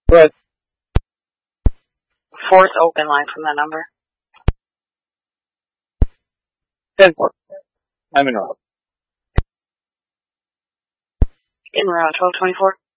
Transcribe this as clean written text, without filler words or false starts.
Good. Fourth open line from that number. 10-4. I'm in route. In route 1224.